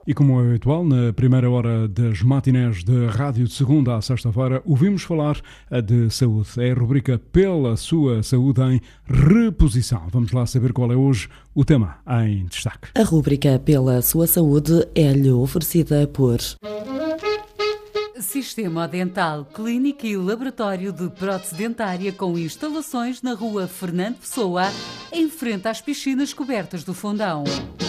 E como é habitual, na primeira hora das matinés da rádio de segunda à sexta-feira, ouvimos falar de saúde. É a rubrica Pela Sua Saúde em Reposição. Vamos lá saber qual é hoje o tema em destaque. A rubrica Pela Sua Saúde é-lhe oferecida por... Sistema Dental, clínica e laboratório de prótese dentária com instalações na rua Fernando Pessoa, em frente às piscinas cobertas do Fundão.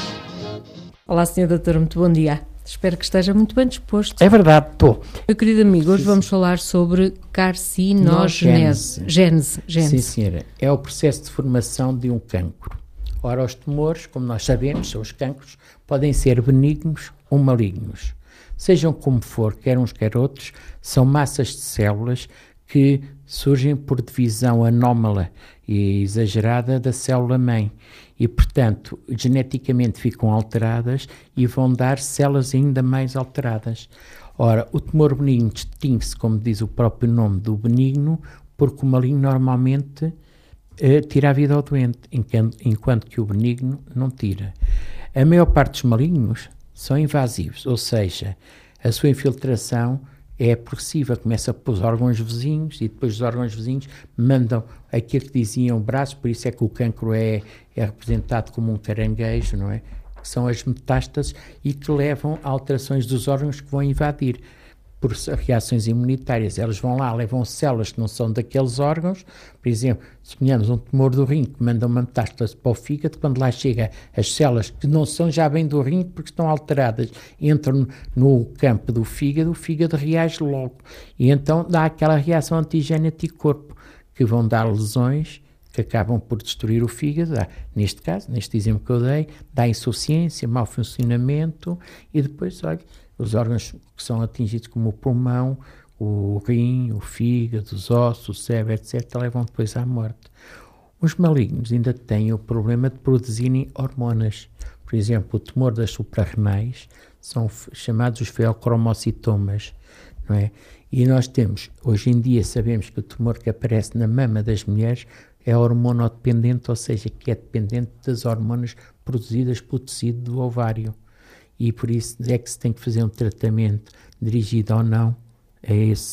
Olá, Sr. Doutor, muito bom dia. Espero que esteja muito bem disposto. É verdade, estou. Meu querido amigo, hoje vamos falar sobre carcinogênese. Gênese. Sim, senhora. É o processo de formação de um cancro. Ora, os tumores, como nós sabemos, são os cancros, podem ser benignos ou malignos. Sejam como for, quer uns quer outros, são massas de células que surgem por divisão anómala e exagerada da célula-mãe e, portanto, geneticamente ficam alteradas e vão dar células ainda mais alteradas. Ora, o tumor benigno distingue-se, como diz o próprio nome, do benigno, porque o maligno normalmente tira a vida ao doente, enquanto que o benigno não tira. A maior parte dos malignos são invasivos, ou seja, a sua infiltração é progressiva, começa pelos órgãos vizinhos e depois os órgãos vizinhos mandam aquilo que diziam braços, por isso é que o cancro é representado como um caranguejo, não é? Que são as metástases e que levam a alterações dos órgãos que vão invadir por reações imunitárias. Elas vão lá, levam células que não são daqueles órgãos, por exemplo, suponhamos um tumor do rim que manda uma metástase para o fígado, quando lá chega as células que não são já bem do rim porque estão alteradas, entram no campo do fígado, o fígado reage logo e então dá aquela reação antigénio anticorpo que vão dar lesões que acabam por destruir o fígado, neste caso, neste exemplo que eu dei, dá insuficiência, mau funcionamento e depois, olha, os órgãos que são atingidos como o pulmão, o rim, o fígado, os ossos, o cérebro, etc., levam depois à morte. Os malignos ainda têm o problema de produzirem hormonas. Por exemplo, o tumor das suprarrenais são chamados os feocromocitomas, não é? E nós temos, hoje em dia, sabemos que o tumor que aparece na mama das mulheres é hormonodependente, ou seja, que é dependente das hormonas produzidas pelo tecido do ovário. E por isso é que se tem que fazer um tratamento dirigido ou não a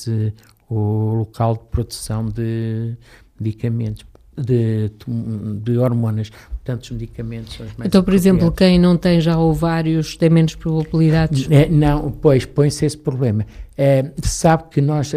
o local de produção de medicamentos, de hormonas. Portanto, os medicamentos são os mais Então, por exemplo, quem não tem já ovários tem menos probabilidades? Não, pois, põe-se esse problema. Sabe que nós...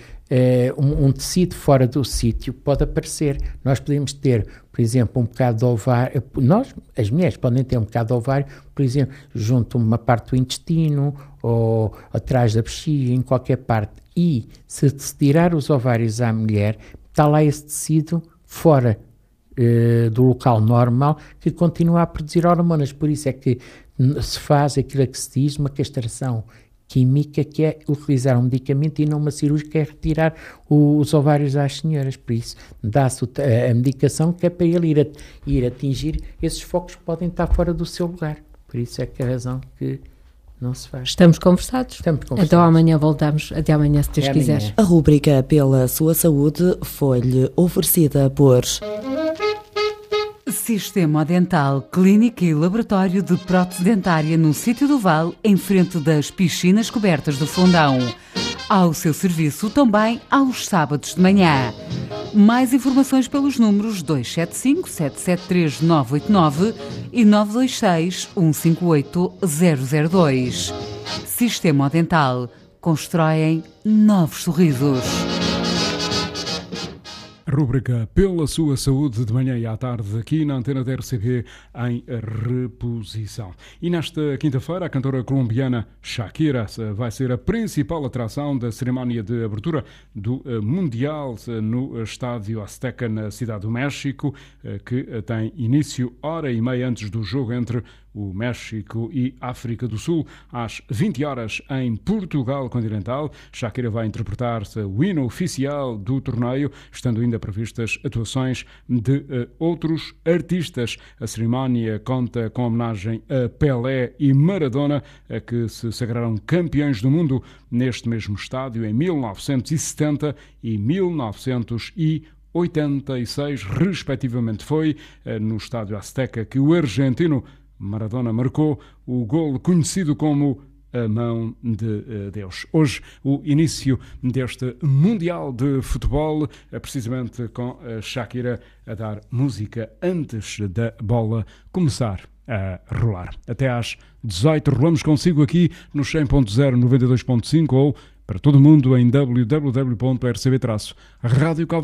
um tecido fora do sítio pode aparecer. Nós podemos ter, por exemplo, um bocado de ovário. As mulheres podem ter um bocado de ovário, por exemplo, junto a uma parte do intestino ou atrás da bexiga, em qualquer parte. E se tirar os ovários à mulher, está lá esse tecido fora do local normal que continua a produzir hormonas. Por isso é que se faz aquilo que se diz uma castração química, que é utilizar um medicamento e não uma cirúrgica, que é retirar os ovários às senhoras. Por isso, dá-se a medicação que é para ele ir atingir esses focos que podem estar fora do seu lugar. Por isso é que é a razão que não se faz. Estamos conversados? Então amanhã voltamos. Até amanhã, se Deus quiser. A rubrica Pela Sua Saúde foi-lhe oferecida por... Sistema Dental, clínica e laboratório de prótese dentária no Sítio do Vale, em frente das piscinas cobertas do Fundão. Ao seu serviço também aos sábados de manhã. Mais informações pelos números 275 773 989 e 926 158 002. Sistema Dental. Constroem novos sorrisos. Rúbrica Pela Sua Saúde, de manhã e à tarde, aqui na antena da RCP, em reposição. E nesta quinta-feira, a cantora colombiana Shakira vai ser a principal atração da cerimónia de abertura do Mundial no Estádio Azteca, na Cidade do México, que tem início hora e meia antes do jogo entre o México e África do Sul, às 20 horas em Portugal continental. Shakira vai interpretar-se o hino oficial do torneio, estando ainda previstas atuações de outros artistas. A cerimónia conta com homenagem a Pelé e Maradona, que se sagraram campeões do mundo neste mesmo estádio em 1970 e 1986, respectivamente. Foi no Estádio Azteca que o argentino Maradona marcou o gol conhecido como a mão de Deus. Hoje, o início deste Mundial de Futebol, precisamente com a Shakira a dar música antes da bola começar a rolar. Até às 18 rolamos consigo aqui no 100.0, 92.5 ou para todo o mundo em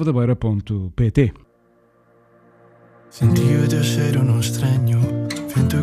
www.rcb-radiocalvadebeira.pt. Senti o teu cheiro num estranho vento